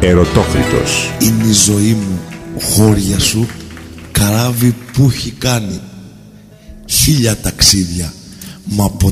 Ερωτόκριτος. Είναι η ζωή μου χώρια σου, καράβι που έχει κάνει 1000 ταξίδια, μα